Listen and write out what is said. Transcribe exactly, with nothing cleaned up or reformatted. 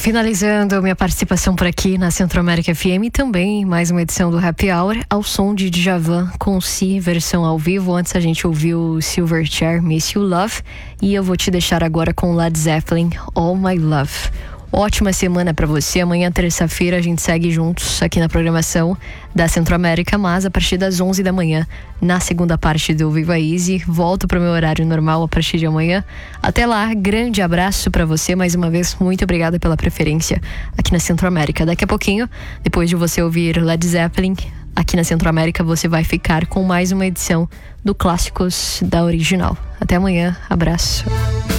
finalizando minha participação por aqui na Centro-América F M, também mais uma edição do Happy Hour ao som de Djavan com Si, versão ao vivo. Antes a gente ouviu Silverchair, Miss You Love, e eu vou te deixar agora com Led Zeppelin, All My Love. Ótima semana pra você. Amanhã, terça-feira, a gente segue juntos aqui na programação da Centro-América, mas a partir das onze da manhã, na segunda parte do Viva Easy. Volto pro meu horário normal a partir de amanhã. Até lá, grande abraço pra você. Mais uma vez, muito obrigada pela preferência aqui na Centro-América. Daqui a pouquinho, depois de você ouvir Led Zeppelin aqui na Centro-América, você vai ficar com mais uma edição do Clássicos da Original. Até amanhã, abraço.